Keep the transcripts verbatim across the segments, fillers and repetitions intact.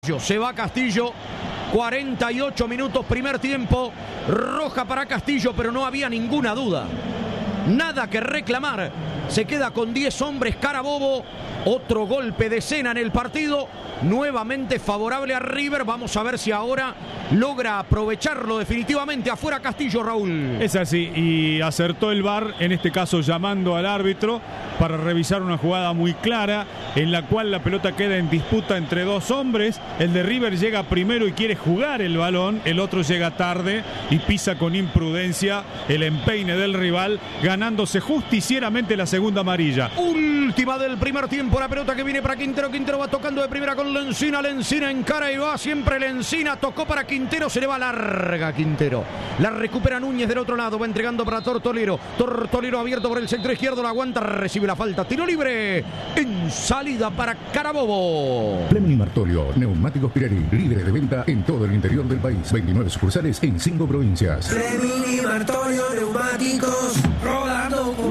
Se va Castillo, cuarenta y ocho minutos, primer tiempo, roja para Castillo, pero no había ninguna duda. Nada que reclamar, se queda con diez hombres Carabobo, otro golpe de escena en el partido, nuevamente favorable a River. Vamos a ver si ahora logra aprovecharlo definitivamente. Afuera Castillo, Raúl. Es así, y acertó el V A R, en este caso llamando al árbitro para revisar una jugada muy clara en la cual la pelota queda en disputa entre dos hombres. El de River llega primero y quiere jugar el balón, el otro llega tarde y pisa con imprudencia el empeine del rival, ganándose justicieramente la segunda amarilla. Última del primer tiempo, la pelota que viene para Quintero. Quintero va tocando de primera con Lencina. Lencina encara y va siempre Lencina. Tocó para Quintero, se le va larga Quintero. La recupera Núñez del otro lado, va entregando para Tortolero. Tortolero abierto por el sector izquierdo, la aguanta, recibe la falta. Tiro libre en salida para Carabobo. Fleming y Martolio, neumáticos Pirelli, líderes de venta en todo el interior del país. veintinueve sucursales en cinco provincias. Fleming y Martolio, neumáticos, rodando con...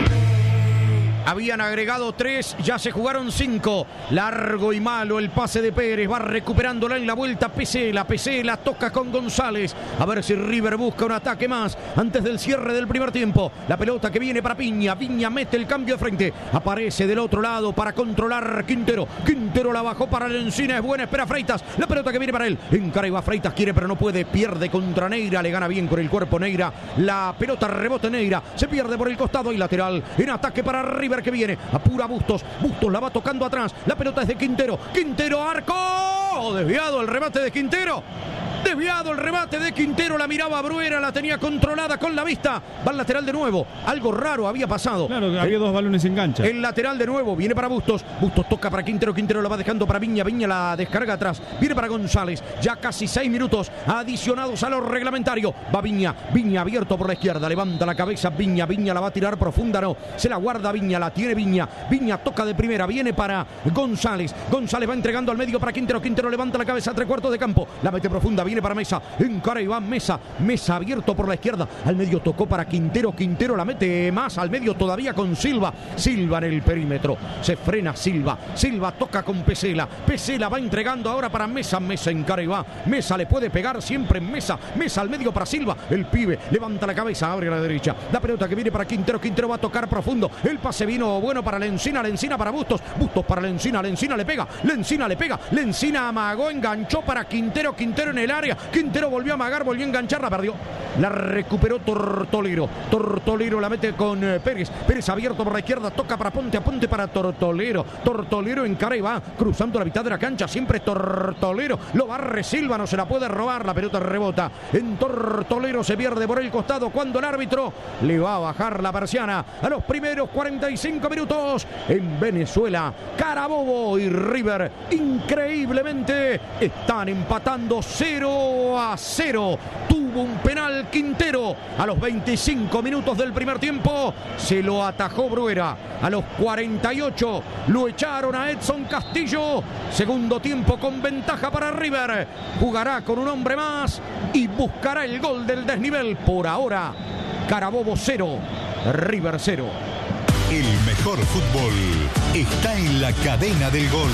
Habían agregado tres, ya se jugaron cinco. Largo y malo el pase de Pérez. Va recuperándola en la vuelta Pesela. Pesela toca con González. A ver si River busca un ataque más antes del cierre del primer tiempo. La pelota que viene para Piña. Piña mete el cambio de frente. Aparece del otro lado para controlar Quintero. Quintero la bajó para Lencina. Es buena, espera Freitas. La pelota que viene para él. Encara y va Freitas. Quiere pero no puede. Pierde contra Neira. Le gana bien con el cuerpo Neira. La pelota rebota Neira. Se pierde por el costado y lateral. En ataque para River que viene. Apura Bustos. Bustos la va tocando atrás. La pelota es de Quintero. Quintero, arco. Desviado el remate de Quintero. Desviado el remate de Quintero, la miraba Bruera, la tenía controlada con la vista. Va al lateral de nuevo. Algo raro había pasado. Claro, había el, dos balones en cancha. El lateral de nuevo, viene para Bustos. Bustos toca para Quintero, Quintero la va dejando para Viña. Viña la descarga atrás. Viene para González. Ya casi seis minutos adicionados a lo reglamentario. Va Viña. Viña abierto por la izquierda. Levanta la cabeza Viña. Viña la va a tirar profunda, no. Se la guarda Viña, la tiene Viña. Viña toca de primera. Viene para González. González va entregando al medio para Quintero. Quintero levanta la cabeza a tres cuartos de campo. La mete profunda. Viene para Mesa, encara y va Mesa, Mesa abierto por la izquierda, al medio tocó para Quintero, Quintero la mete más al medio todavía con Silva, Silva en el perímetro, se frena Silva, Silva toca con Pesela, Pesela va entregando ahora para Mesa, Mesa encara y va, Mesa le puede pegar siempre en Mesa, Mesa al medio para Silva, el pibe levanta la cabeza, abre a la derecha, la pelota que viene para Quintero, Quintero va a tocar profundo, el pase vino bueno para Lencina, Lencina para Bustos, Bustos para Lencina, Lencina le pega, Lencina le pega, Lencina amagó, enganchó para Quintero, Quintero en el área, Quintero volvió a amagar, volvió a enganchar, la perdió. La recuperó Tortolero. Tortolero la mete con eh, Pérez. Pérez abierto por la izquierda, toca para Ponte, a Ponte para Tortolero. Tortolero encara y va cruzando la mitad de la cancha. Siempre Tortolero. Lo barre Silva, no se la puede robar. La pelota rebota. En Tortolero se pierde por el costado cuando el árbitro le va a bajar la persiana a los primeros cuarenta y cinco minutos. En Venezuela, Carabobo y River increíblemente están empatando cero a cero. Tuvo un penal Quintero a los veinticinco minutos del primer tiempo. Se lo atajó Bruera. A los cuarenta y ocho lo echaron a Edson Castillo. Segundo tiempo con ventaja para River. Jugará con un hombre más y buscará el gol del desnivel. Por ahora, Carabobo cero, River cero. El mejor fútbol está en la cadena del gol.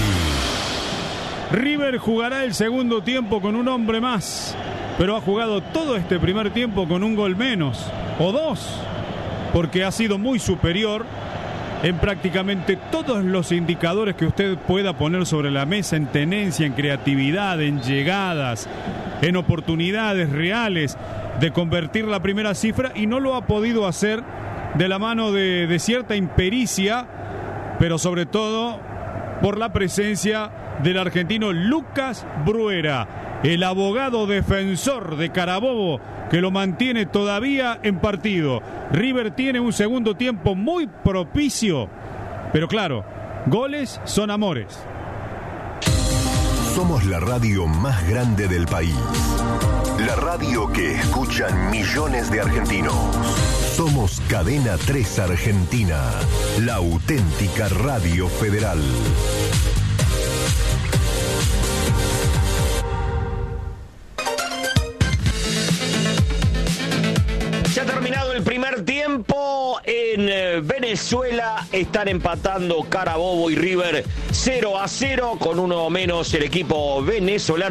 River jugará el segundo tiempo con un hombre más, pero ha jugado todo este primer tiempo con un gol menos, o dos, porque ha sido muy superior en prácticamente todos los indicadores que usted pueda poner sobre la mesa, en tenencia, en creatividad, en llegadas, en oportunidades reales de convertir la primera cifra, y no lo ha podido hacer de la mano de, de cierta impericia, pero sobre todo por la presencia del argentino Lucas Bruera, el abogado defensor de Carabobo, que lo mantiene todavía en partido. River tiene un segundo tiempo muy propicio, pero claro, goles son amores. Somos la radio más grande del país. La radio que escuchan millones de argentinos. Somos Cadena tres Argentina, la auténtica radio federal. Se ha terminado el primer tiempo en Venezuela. Están empatando Carabobo y River cero a cero con uno menos el equipo venezolano.